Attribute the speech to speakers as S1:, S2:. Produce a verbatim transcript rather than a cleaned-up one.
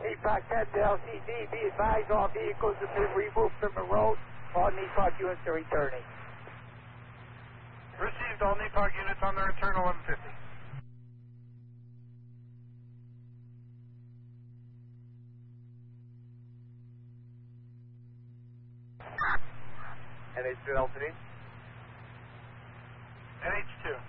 S1: NEPOC ten to L C D, be advised all vehicles have been removed from the road. All NEPOC units are returning.
S2: Received, all NEPOC units on their return eleven fifty.
S3: N H two L C D?
S2: N H two.